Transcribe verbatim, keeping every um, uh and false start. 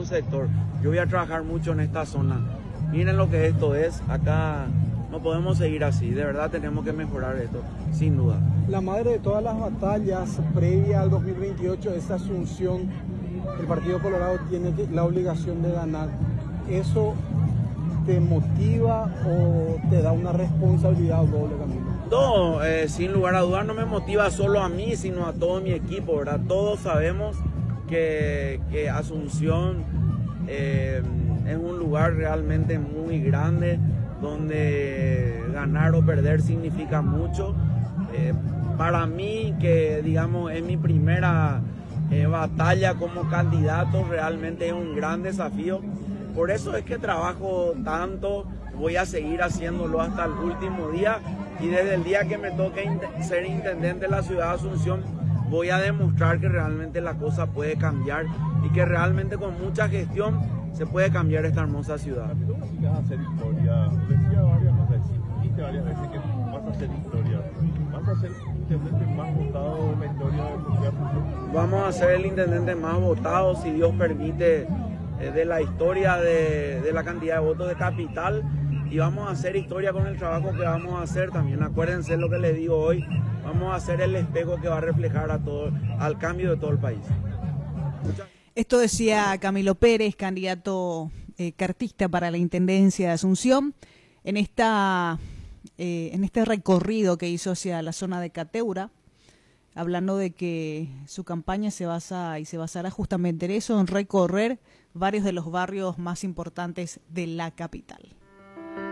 un sector, yo voy a trabajar mucho en esta zona. Miren lo que esto es, acá no podemos seguir así, de verdad tenemos que mejorar esto, sin duda. La madre de todas las batallas previa al dos mil veintiocho es Asunción. El Partido Colorado tiene la obligación de ganar. ¿Eso te motiva o te da una responsabilidad doble, Camilo? No, eh, sin lugar a dudas no me motiva solo a mí, sino a todo mi equipo, ¿verdad? Todos sabemos que, que Asunción eh, es un lugar realmente muy grande, donde ganar o perder significa mucho. Eh, para mí, que digamos es mi primera eh, batalla como candidato, realmente es un gran desafío. Por eso es que trabajo tanto, voy a seguir haciéndolo hasta el último día, y desde el día que me toque ser intendente de la ciudad de Asunción, voy a demostrar que realmente la cosa puede cambiar y que realmente con mucha gestión se puede cambiar esta hermosa ciudad. Vas a hacer historia, decía varias veces, dijiste varias veces que vas a hacer historia, vas a ser el intendente más votado de la historia de la ciudad de Asunción. Vamos a ser el intendente más votado, si Dios permite, de la historia de, de la cantidad de votos de Capital, y vamos a hacer historia con el trabajo que vamos a hacer también. Acuérdense lo que les digo hoy, vamos a hacer el espejo que va a reflejar a todo, al cambio de todo el país. Muchas... Esto decía Camilo Pérez, candidato eh, cartista para la Intendencia de Asunción, en, esta, eh, en este recorrido que hizo hacia la zona de Cateura, hablando de que su campaña se basa y se basará justamente en eso, en recorrer varios de los barrios más importantes de la capital.